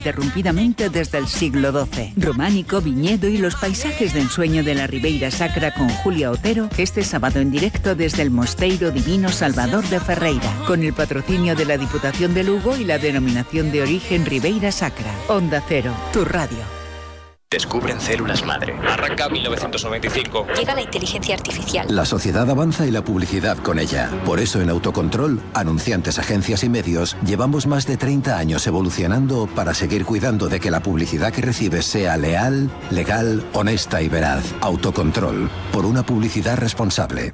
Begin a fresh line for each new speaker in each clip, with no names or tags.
Interrumpidamente desde el siglo XII. Románico, viñedo y los paisajes de ensueño de la Ribeira Sacra con Julia Otero, este sábado en directo desde el Mosteiro Divino Salvador de Ferreira, con el patrocinio de la Diputación de Lugo y la denominación de origen Ribeira Sacra. Onda Cero, tu radio.
Descubren células madre. Arranca 1995.
Llega la inteligencia artificial.
La sociedad avanza y la publicidad con ella. Por eso en Autocontrol, anunciantes, agencias y medios, llevamos más de 30 años evolucionando para seguir cuidando de que la publicidad que recibes sea leal, legal, honesta y veraz. Autocontrol, por una publicidad responsable.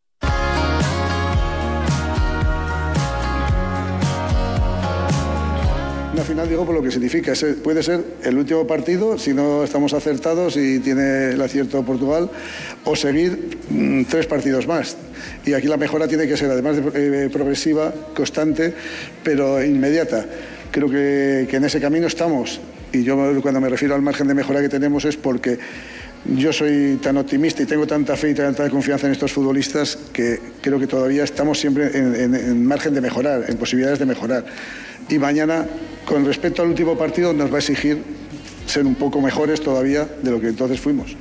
Una final, digo, por lo que significa. Puede ser el último partido, si no estamos acertados y tiene el acierto Portugal, o seguir 3 partidos más. Y aquí la mejora tiene que ser, además de progresiva, constante, pero inmediata. Creo que en ese camino estamos. Y yo, cuando me refiero al margen de mejora que tenemos, es porque yo soy tan optimista y tengo tanta fe y tanta confianza en estos futbolistas que creo que todavía estamos siempre en margen de mejorar, en posibilidades de mejorar. Y mañana, con respecto al último partido, nos va a exigir ser un poco mejores todavía de lo que entonces fuimos.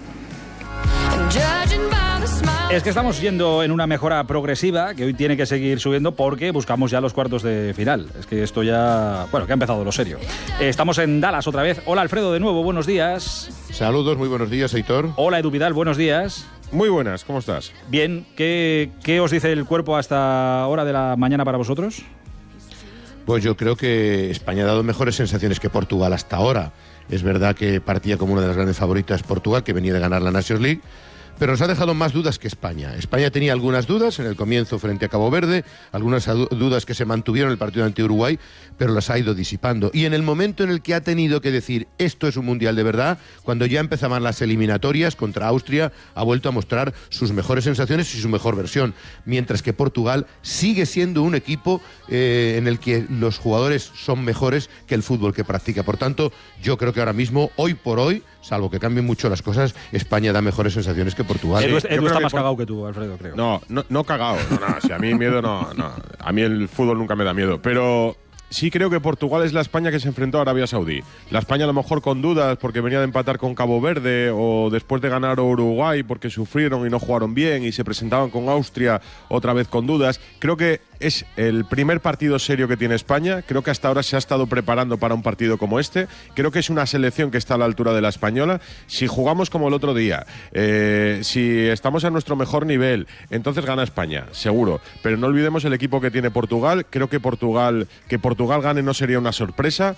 Es que estamos yendo en una mejora progresiva que hoy tiene que seguir subiendo porque buscamos ya los cuartos de final. Es que esto ya... Bueno, que ha empezado lo serio. Estamos en Dallas otra vez. Hola, Alfredo, de nuevo, buenos días.
Saludos, muy buenos días, Aitor.
Hola, Edu Vidal, buenos días.
Muy buenas, ¿cómo estás?
Bien, ¿qué os dice el cuerpo hasta hora de la mañana para vosotros?
Pues yo creo que España ha dado mejores sensaciones que Portugal hasta ahora. Es verdad que partía como una de las grandes favoritas Portugal, que venía de ganar la Nations League, pero nos ha dejado más dudas que España. España tenía algunas dudas en el comienzo frente a Cabo Verde, algunas dudas que se mantuvieron en el partido ante Uruguay, pero las ha ido disipando. Y en el momento en el que ha tenido que decir esto es un mundial de verdad, cuando ya empezaban las eliminatorias contra Austria, ha vuelto a mostrar sus mejores sensaciones y su mejor versión. Mientras que Portugal sigue siendo un equipo en el que los jugadores son mejores que el fútbol que practica. Por tanto, yo creo que ahora mismo, hoy por hoy, salvo que cambien mucho las cosas, España da mejores sensaciones que Portugal.
Edu está más cagado que tú, Alfredo, creo.
No cagado. No, si a mí miedo no. A mí el fútbol nunca me da miedo. Pero sí creo que Portugal es la España que se enfrentó a Arabia Saudí. La España a lo mejor con dudas porque venía de empatar con Cabo Verde o después de ganar a Uruguay porque sufrieron y no jugaron bien y se presentaban con Austria otra vez con dudas. Creo que es el primer partido serio que tiene España. Creo que hasta ahora se ha estado preparando para un partido como este. Creo que es una selección que está a la altura de la española. Si jugamos como el otro día, si estamos a nuestro mejor nivel, entonces gana España, seguro. Pero no olvidemos el equipo que tiene Portugal. Creo que Portugal gane no sería una sorpresa.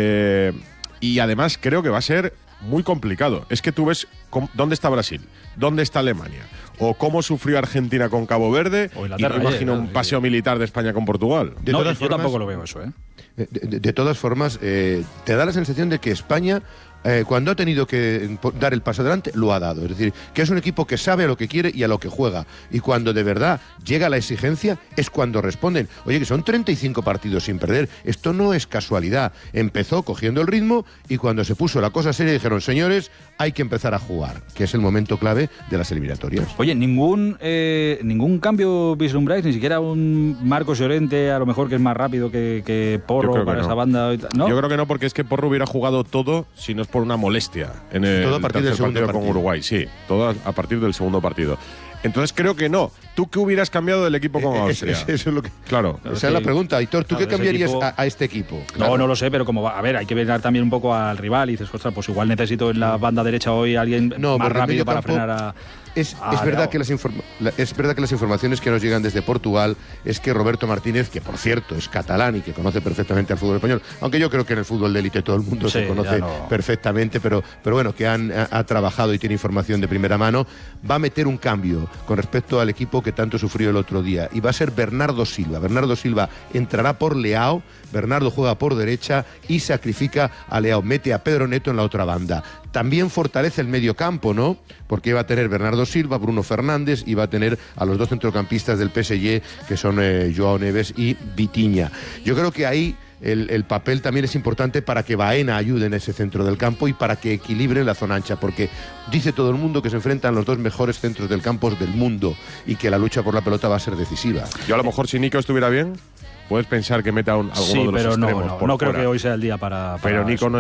Y además creo que va a ser muy complicado. Es que tú ves dónde está Brasil, dónde está Alemania, o cómo sufrió Argentina con Cabo Verde, y me imagino un paseo militar de España con Portugal.
Yo tampoco lo veo eso, ¿eh?
De todas formas, te da la sensación de que España, cuando ha tenido que dar el paso adelante, lo ha dado. Es decir, que es un equipo que sabe a lo que quiere y a lo que juega. Y cuando de verdad llega la exigencia, es cuando responden. Oye, que son 35 partidos sin perder. Esto no es casualidad. Empezó cogiendo el ritmo y cuando se puso la cosa seria dijeron, señores, hay que empezar a jugar, que es el momento clave de las eliminatorias.
Oye, ningún cambio vislumbráis, ni siquiera un Marcos Llorente, a lo mejor que es más rápido que Porro para esa banda, ¿no?
Yo creo que no, porque es que Porro hubiera jugado todo si no es por una molestia en el
todo a partir del segundo
partido con Uruguay. Sí, todo a partir del segundo partido. Entonces creo que no. ¿Tú qué hubieras cambiado del equipo con Austria?
Eso es lo que...
Claro.
Esa es la pregunta, Aitor. ¿Tú qué cambiarías a este equipo? Claro.
No lo sé, pero como a ver, hay que ver también un poco al rival y dices, ostras, pues igual necesito en la banda derecha hoy alguien más rápido para frenar a...
Es verdad que las informaciones que nos llegan desde Portugal es que Roberto Martínez, que por cierto es catalán y que conoce perfectamente al fútbol español, aunque yo creo que en el fútbol de élite todo el mundo se conoce perfectamente, pero bueno, que ha trabajado y tiene información de primera mano, va a meter un cambio con respecto al equipo que tanto sufrió el otro día, y va a ser Bernardo Silva. Bernardo Silva entrará por Leao, Bernardo juega por derecha y sacrifica a Leao, mete a Pedro Neto en la otra banda. También fortalece el medio campo, ¿no? Porque va a tener Bernardo Silva, Bruno Fernández, y va a tener a los dos centrocampistas del PSG, que son Joao Neves y Vitinha. Yo creo que ahí el papel también es importante para que Baena ayude en ese centro del campo y para que equilibre la zona ancha, porque dice todo el mundo que se enfrentan los dos mejores centros del campo del mundo y que la lucha por la pelota va a ser decisiva.
Yo a lo mejor si Nico estuviera bien... puedes pensar que meta alguno
sí,
de los
pero
extremos
no
por
creo
fuera.
que hoy sea el día para
pero Nico
eso.
no